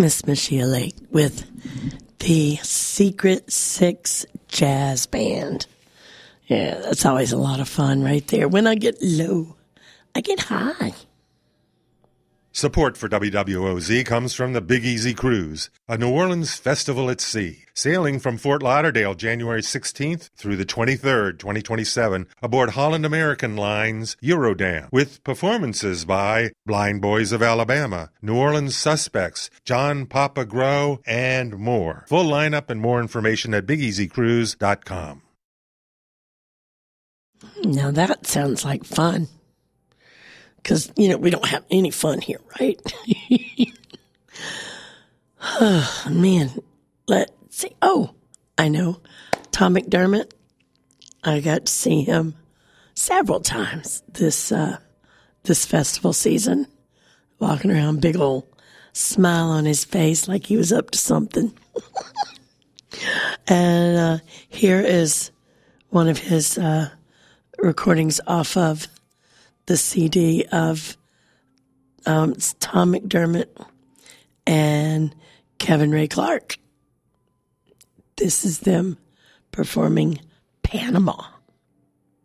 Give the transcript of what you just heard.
Miss Machia Lake with the Secret Six Jazz Band. Yeah, that's always a lot of fun right there. When I get low, I get high. Support for WWOZ comes from the Big Easy Cruise, a New Orleans festival at sea, sailing from Fort Lauderdale January 16th through the 23rd, 2027, aboard Holland American Line's Eurodam, with performances by Blind Boys of Alabama, New Orleans Suspects, John Papa Grow, and more. Full lineup and more information at BigEasyCruise.com. Now that sounds like fun. Because, we don't have any fun here, right? Oh, man. Let's see. Oh, I know. Tom McDermott. I got to see him several times this festival season. Walking around, big old smile on his face like he was up to something. And here is one of his recordings off of the CD of Tom McDermott and Kevin Ray Clark. This is them performing Panama.